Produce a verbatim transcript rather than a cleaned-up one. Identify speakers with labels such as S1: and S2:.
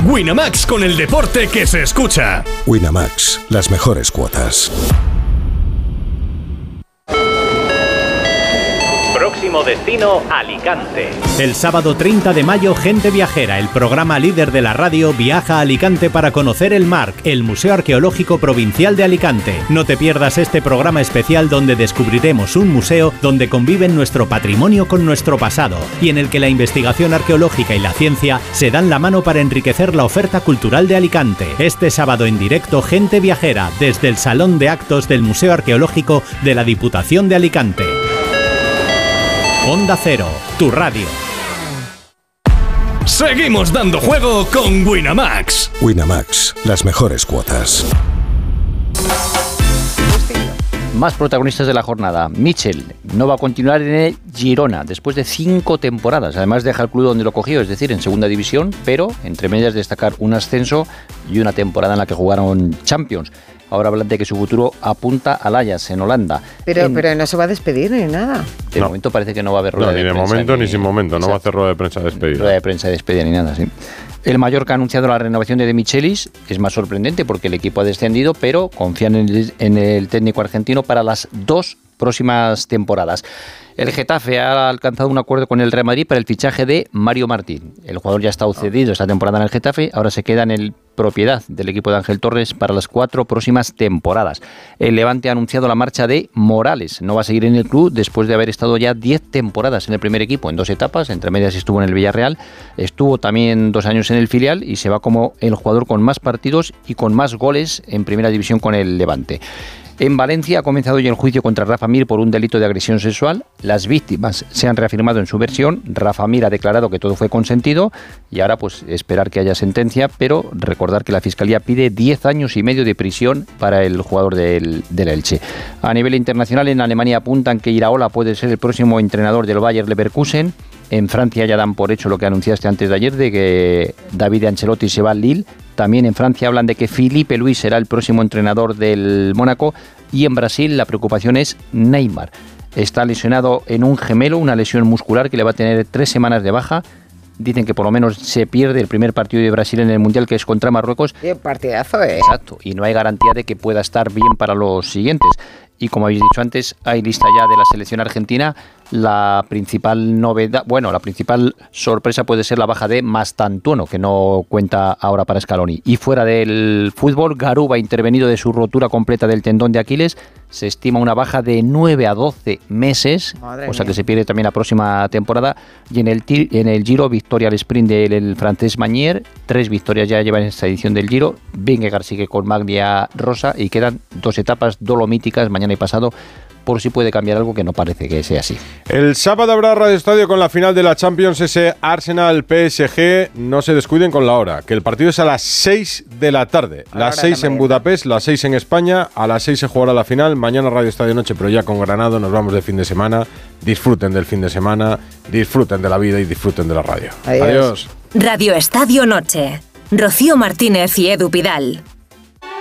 S1: Winamax, con el deporte que se escucha.
S2: Winamax, las mejores cuotas.
S3: Próximo destino, Alicante.
S4: El sábado treinta de mayo, Gente Viajera, el programa líder de la radio, viaja a Alicante para conocer el M A R C, el Museo Arqueológico Provincial de Alicante. No te pierdas este programa especial donde descubriremos un museo donde conviven nuestro patrimonio con nuestro pasado y en el que la investigación arqueológica y la ciencia se dan la mano para enriquecer la oferta cultural de Alicante. Este sábado en directo, Gente Viajera, desde el Salón de Actos del Museo Arqueológico de la Diputación de Alicante. Onda Cero, tu radio.
S1: Seguimos dando juego con Winamax.
S2: Winamax, las mejores cuotas.
S5: Más protagonistas de la jornada. Mitchell no va a continuar en el Girona después de cinco temporadas. Además deja el club donde lo cogió, es decir, en segunda división, pero entre medias destacar un ascenso y una temporada en la que jugaron Champions. Ahora hablan de que su futuro apunta al Ajax en Holanda.
S6: Pero,
S5: en...
S6: pero no se va a despedir ni nada.
S5: De no. momento parece que no va a haber rueda
S7: no,
S5: de
S7: prensa.
S5: Ni
S7: de momento ni, ni sin momento. No
S5: Exacto.
S7: va a hacer rueda de prensa de despedida.
S5: Rueda de prensa de despedida ni nada, sí. El Mallorca ha anunciado la renovación de De Michelis. Es más sorprendente porque el equipo ha descendido, pero confían en el, en el técnico argentino para las dos próximas temporadas. El Getafe ha alcanzado un acuerdo con el Real Madrid para el fichaje de Mario Martín. El jugador ya está cedido esta temporada en el Getafe, ahora se queda en el propiedad del equipo de Ángel Torres para las cuatro próximas temporadas. El Levante ha anunciado la marcha de Morales. No va a seguir en el club después de haber estado ya diez temporadas en el primer equipo, en dos etapas. Entre medias estuvo en el Villarreal, estuvo también dos años en el filial y se va como el jugador con más partidos y con más goles en primera división con el Levante. En Valencia ha comenzado hoy el juicio contra Rafa Mir por un delito de agresión sexual. Las víctimas se han reafirmado en su versión. Rafa Mir ha declarado que todo fue consentido y ahora pues esperar que haya sentencia, pero recordar que la Fiscalía pide diez años y medio de prisión para el jugador del, del Elche. A nivel internacional, en Alemania apuntan que Iraola puede ser el próximo entrenador del Bayer Leverkusen. En Francia ya dan por hecho lo que anunciaste antes de ayer, de que David Ancelotti se va al Lille. También en Francia hablan de que Filipe Luis será el próximo entrenador del Mónaco. Y en Brasil la preocupación es Neymar. Está lesionado en un gemelo, una lesión muscular que le va a tener tres semanas de baja. Dicen que por lo menos se pierde el primer partido de Brasil en el Mundial, que es contra Marruecos.
S6: Qué partidazo, ¿eh?
S5: Exacto. Y no hay garantía de que pueda estar bien para los siguientes. Y como habéis dicho antes, hay lista ya de la selección argentina. La principal novedad, bueno, la principal sorpresa puede ser la baja de Mastantuono, que no cuenta ahora para Scaloni. Y fuera del fútbol, Garuba ha intervenido de su rotura completa del tendón de Aquiles. Se estima una baja de nueve a doce meses,
S6: Madre
S5: o sea
S6: mía.
S5: que se pierde también la próxima temporada. Y en el, en el Giro, victoria al sprint del el francés Magnier. Tres victorias ya llevan esta edición del Giro. Vingegaard sigue con Maglia Rosa y quedan dos etapas dolomíticas mañana y pasado, por si puede cambiar algo, que no parece que sea así.
S7: El sábado habrá Radio Estadio con la final de la Champions, ese Arsenal-P S G. No se descuiden con la hora, que el partido es a las seis de la tarde. Las seis en Budapest, las seis en España. A las seis se jugará la final. Mañana Radio Estadio Noche, pero ya con Granado. Nos vamos de fin de semana. Disfruten del fin de semana, disfruten de la vida y disfruten de la radio.
S6: Adiós.
S7: Adiós.
S8: Radio Estadio Noche. Rocío Martínez y Edu Pidal.